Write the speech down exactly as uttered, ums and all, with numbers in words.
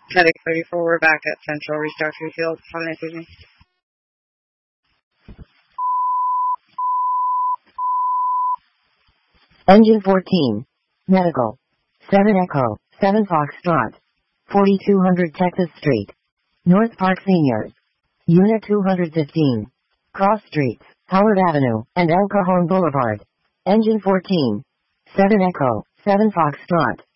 Medic thirty-four, we're back at Central. Restart to field. Have a nice evening. Engine fourteen. Medical. seven Echo, seven Foxtrot. forty-two hundred Texas Street. North Park Seniors. Unit two hundred fifteen. Cross Streets, Howard Avenue, and El Cajon Boulevard. Engine fourteen. seven Echo, seven Foxtrot.